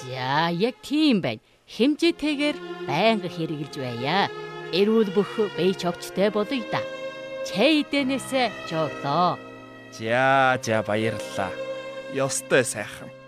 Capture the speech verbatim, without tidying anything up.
За, яг тийм байна. Хэмжээтэйгээр байнга хэрэгжилж байя. Эрүүл бүх бие чогчтой болъё да. Чай дэнэсэ жолоо. За за баярлалаа. Ёстой сайхан.